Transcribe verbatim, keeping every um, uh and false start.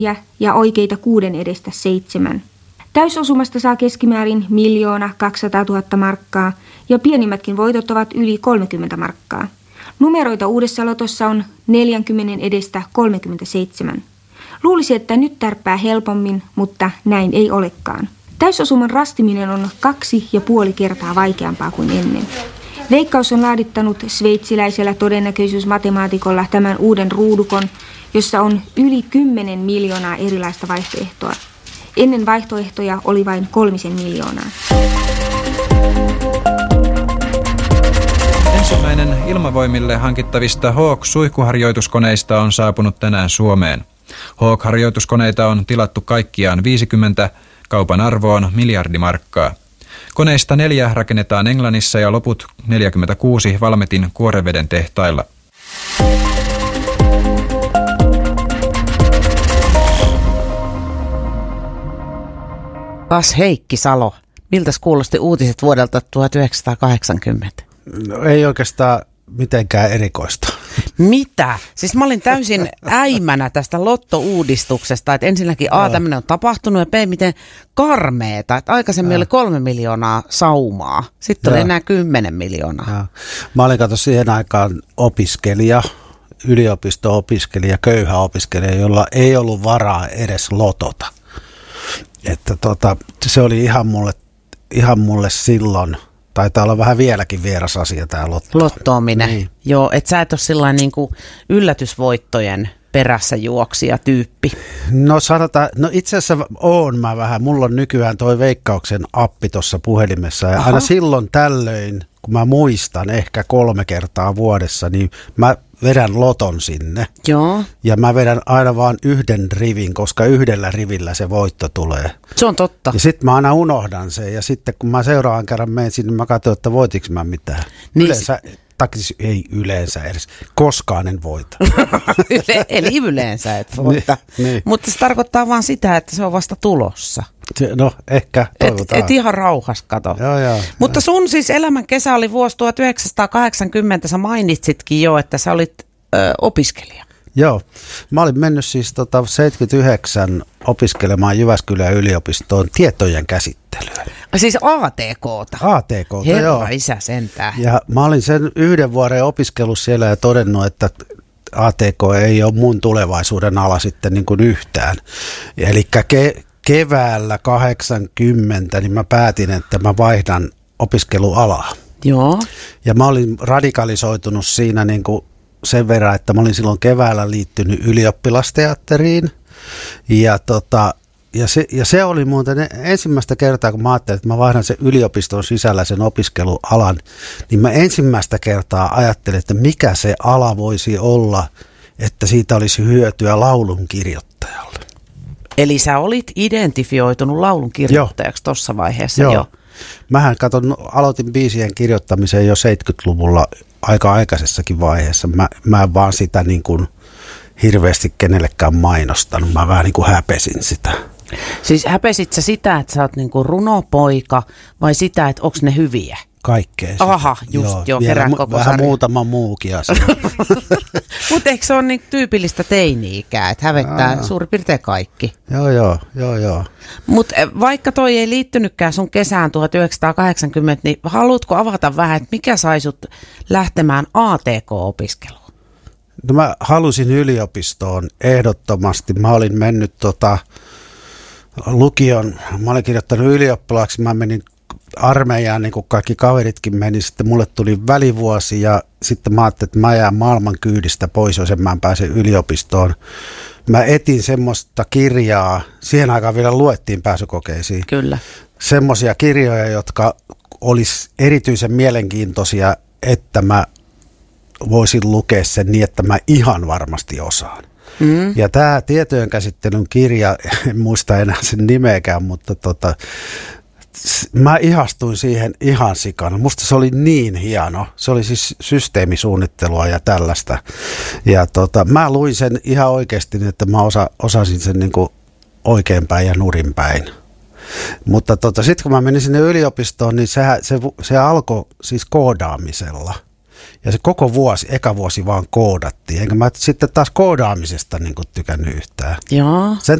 ja, ja oikeita kuuden edestä seitsemän. Täysosumasta saa keskimäärin miljoona kaksisataatuhatta markkaa ja pienimmätkin voitot ovat yli kolmekymmentä markkaa. Numeroita uudessa lotossa on neljäkymmentä edestä kolmekymmentäseitsemän. Luulisi, että nyt tärppää helpommin, mutta näin ei olekaan. Täysosuman rastiminen on kaksi ja puoli kertaa vaikeampaa kuin ennen. Veikkaus on laadittanut sveitsiläisellä todennäköisyysmatemaatikolla tämän uuden ruudukon, jossa on yli kymmenen miljoonaa erilaista vaihtoehtoa. Ennen vaihtoehtoja oli vain kolmisen miljoonaa. Ensimmäinen ilmavoimille hankittavista Hawk-suihkuharjoituskoneista on saapunut tänään Suomeen. Hawk-harjoituskoneita on tilattu kaikkiaan viisikymmentä, kaupan arvo on miljardi markkaa. Koneista neljä rakennetaan Englannissa ja loput neljäkymmentäkuusi Valmetin Kuoreveden tehtailla. Taas Heikki Salo. Miltäs kuulosti uutiset vuodelta tuhatyhdeksänsataakahdeksankymmentä? No, ei oikeastaan mitenkään erikoista. Mitä? Siis mä olin täysin äimänä tästä lottouudistuksesta, että ensinnäkin A, tämmöinen on tapahtunut ja B, miten karmeeta, että aikaisemmin ja. oli kolme miljoonaa saumaa, sitten ja. oli enää kymmenen miljoonaa. Ja. Mä olin kato siihen aikaan opiskelija, yliopisto-opiskelija, köyhä opiskelija, jolla ei ollut varaa edes lotota. Että tota, se oli ihan mulle, ihan mulle silloin. Taitaa olla vähän vieläkin vieras asia tämä lotto. Lottoaminen. Niin. Joo, että sä et ole sillain niin kuin yllätysvoittojen perässä juoksija tyyppi. No sanotaan, no itse asiassa oon mä vähän. Mulla on nykyään toi Veikkauksen appi tuossa puhelimessa ja Aha. aina silloin tällöin, kun mä muistan ehkä kolme kertaa vuodessa, niin mä vedän loton sinne. Joo. Ja mä vedän aina vaan yhden rivin, koska yhdellä rivillä se voitto tulee. Se on totta. Ja sitten mä aina unohdan sen. Ja sitten kun mä seuraavan kerran menen sinne, mä katson, että voitiko mä mitään. Niin yleensä, takis, ei yleensä edes, koskaan en voita. Eli yleensä et voita. Niin, niin. Mutta se tarkoittaa vaan sitä, että se on vasta tulossa. No ehkä toivotaan. Et, et ihan rauhas kato. Joo, joo. Mutta sun siis elämän kesä oli vuosi tuhatyhdeksänsataakahdeksankymmentä, sä mainitsitkin jo, että sä olit ö, opiskelija. Joo, mä olin mennyt siis tota seitsemänkymmentäyhdeksän opiskelemaan Jyväskylän yliopistoon tietojen käsittelyä. Siis A T K:ta? A T K:ta, Herra joo. isä sentään. Ja mä olin sen yhden vuoden opiskellut siellä ja todennut, että A T K ei ole mun tulevaisuuden ala sitten niin kuin yhtään. Eli ke- keväällä kahdeksankymmentä niin mä päätin, että mä vaihdan opiskelualaa. Joo. Ja mä olin radikalisoitunut siinä niin kuin sen verran, että mä olin silloin keväällä liittynyt ylioppilasteatteriin. Ja, tota, ja, se, ja se oli muuten ensimmäistä kertaa, kun mä ajattelin, että mä vaihdan sen yliopiston sisällä sen opiskelualan, niin mä ensimmäistä kertaa ajattelin, että mikä se ala voisi olla, että siitä olisi hyötyä laulun kirjoittajalle. Eli sä olit identifioitunut laulun kirjoittajaksi tuossa vaiheessa Joo. jo? Mähän katon, aloitin biisien kirjoittamisen jo seitsemänkymmentäluvulla aika aikaisessakin vaiheessa. Mä, mä en vaan sitä niin kuin hirveästi kenellekään mainostanut. Mä vähän niin kuin häpesin sitä. Siis häpesit sä sitä, että sä oot niin kuin runopoika vai sitä, että onko ne hyviä? Kaikkea. Aha, just joo, jo kerran koko vähän sarja. muutama muukin asia. Mutta eikö se ole niin tyypillistä teini-ikää, että hävettää Aa. suurin piirtein kaikki? Joo, joo, joo, joo. Mutta vaikka toi ei liittynytkään sun kesään tuhatyhdeksänsataakahdeksankymmentä, niin haluatko avata vähän, että mikä sai sut lähtemään A T K-opiskeluun? No mä halusin yliopistoon ehdottomasti. Mä olin mennyt tota lukion, mä olin kirjoittanut ylioppilaaksi, mä menin armeijaan, niin kuin kaikki kaveritkin meni. Sitten mulle tuli välivuosi ja sitten mä ajattelin, että mä jään maailman kyydistä pois, jos en mä pääse yliopistoon. Mä etin semmoista kirjaa, siihen aikaan vielä luettiin pääsykokeisiin. Kyllä. Semmoisia kirjoja, jotka olisi erityisen mielenkiintoisia, että mä voisin lukea sen niin, että mä ihan varmasti osaan. Mm. Ja tämä tietojen käsittelyn kirja, en muista enää sen nimeäkään, mutta tota, mä ihastuin siihen ihan sikana. Musta se oli niin hieno. Se oli siis systeemisuunnittelua ja tällaista. Ja tota, mä luin sen ihan oikeasti, että mä osa, osasin sen niin kuin oikeinpäin ja nurinpäin. Mutta tota, sitten kun mä menin sinne yliopistoon, niin se, se, se alkoi siis koodaamisella. Ja se koko vuosi, eka vuosi vaan koodattiin. Enkä mä sitten taas koodaamisesta niin kuin tykännyt yhtään. Joo. Sen